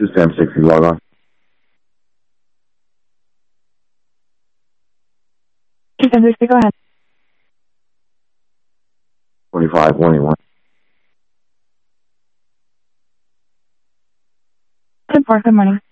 Sam 60, log on. 260, go ahead. 25, 181. 10-4, good morning.